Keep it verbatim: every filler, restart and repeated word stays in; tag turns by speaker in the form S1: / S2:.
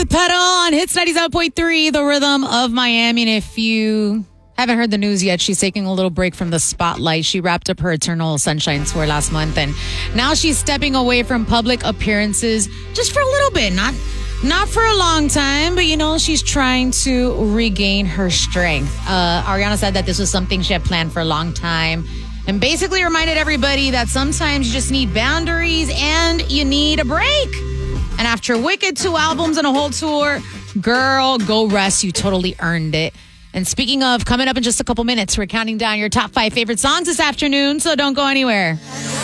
S1: with Pedal on Hits ninety-seven point three, the rhythm of Miami. And if you haven't heard the news yet, she's taking a little break from the spotlight. She wrapped up her Eternal Sunshine tour last month, and now she's stepping away from public appearances just for a little bit. Not not for a long time, but, you know, she's trying to regain her strength. Uh, Ariana said that this was something she had planned for a long time, and basically reminded everybody that sometimes you just need boundaries and you need a break. And after Wicked, two albums and a whole tour, girl, go rest. You totally earned it. And speaking of, coming up in just a couple minutes, we're counting down your top five favorite songs this afternoon, so don't go anywhere.